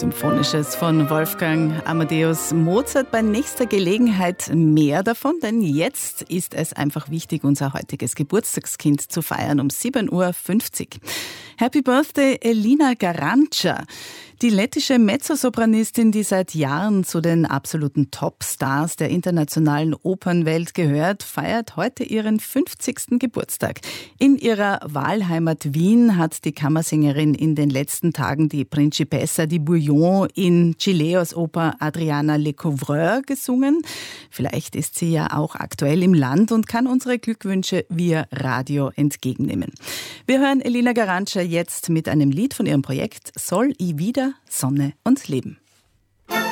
Symphonisches von Wolfgang Amadeus Mozart. Bei nächster Gelegenheit mehr davon, denn jetzt ist es einfach wichtig, unser heutiges Geburtstagskind zu feiern um 7.50 Uhr. Happy Birthday, Elina Garanca. Die lettische Mezzosopranistin, die seit Jahren zu den absoluten Topstars der internationalen Opernwelt gehört, feiert heute ihren 50. Geburtstag. In ihrer Wahlheimat Wien hat die Kammersängerin in den letzten Tagen die Principessa di Bouillon in Cileos Oper Adriana Lecouvreur gesungen. Vielleicht ist sie ja auch aktuell im Land und kann unsere Glückwünsche via Radio entgegennehmen. Wir hören Elina Garanca jetzt mit einem Lied von ihrem Projekt Soll i wieder, Sonne und Leben.